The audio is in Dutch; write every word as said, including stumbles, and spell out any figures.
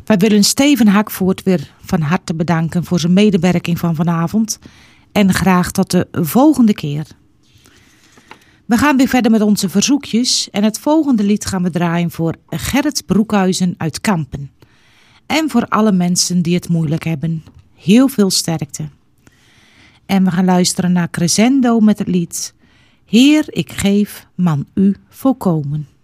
Wij willen Steven Hakvoort weer van harte bedanken voor zijn medewerking van vanavond. En graag tot de volgende keer. We gaan weer verder met onze verzoekjes. En het volgende lied gaan we draaien voor Gerrit Broekhuizen uit Kampen. En voor alle mensen die het moeilijk hebben. Heel veel sterkte. En we gaan luisteren naar Crescendo met het lied Heer, ik geef man u volkomen.